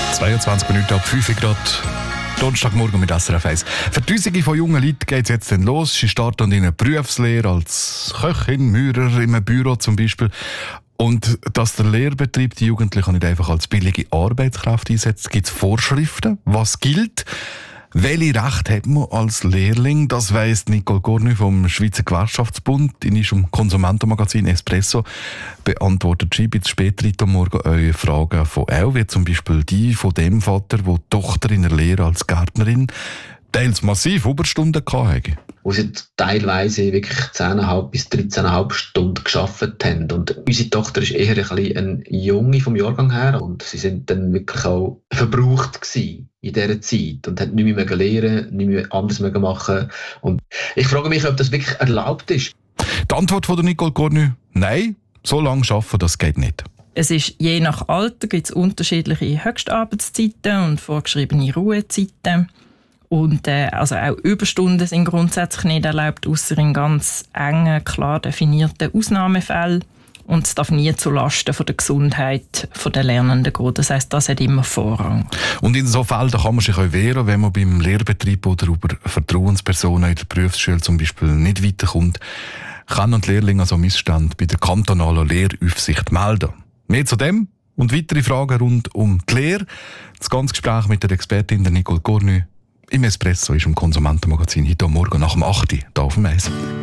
22 Minuten ab 5 Grad. Donnerstagmorgen mit SRF 1. Für Tausende von jungen Leuten geht es jetzt dann los. Sie starten in eine Berufslehre als Köchin, Maurer, in einem Büro zum Beispiel. Und dass der Lehrbetrieb die Jugendlichen nicht einfach als billige Arbeitskraft einsetzt, gibt es Vorschriften, was gilt. Welche Rechte hat man als Lehrling? Das weiss Nicole Cornu vom Schweizer Gewerkschaftsbund in ihrem Konsumentenmagazin Espresso. Beantwortet sie ein bisschen später heute Morgen eure Fragen von auch, wie zum Beispiel die von dem Vater, der die Tochter in der Lehre als Gärtnerin teils massiv Überstunden hatte. Wo sie teilweise wirklich 10,5 bis 13,5 Stunden gearbeitet haben. Und unsere Tochter ist eher ein bisschen eine Junge vom Jahrgang her. Und sie sind dann wirklich auch verbraucht gewesen in dieser Zeit und hat nicht mehr lernen, nicht mehr anders machen. Und ich frage mich, ob das wirklich erlaubt ist. Die Antwort von Nicole Cornu: Nein, so lange arbeiten, das geht nicht. Es ist je nach Alter gibt es unterschiedliche Höchstarbeitszeiten und vorgeschriebene Ruhezeiten. Und also auch Überstunden sind grundsätzlich nicht erlaubt, ausser in ganz engen, klar definierten Ausnahmefällen. Und es darf nie zulasten von der Gesundheit der Lernenden gehen. Das heisst, das hat immer Vorrang. Und in so Fällen kann man sich auch wehren, wenn man beim Lehrbetrieb oder über Vertrauenspersonen in der Berufsschule zum Beispiel nicht weiterkommt, kann ein Lehrling also Missstand bei der kantonalen Lehraufsicht melden. Mehr zu dem und weitere Fragen rund um die Lehre. Das ganze Gespräch mit der Expertin der Nicole Cornu im Espresso ist im Konsumentenmagazin heute Morgen nach dem 8. Uhr hier auf dem Eis.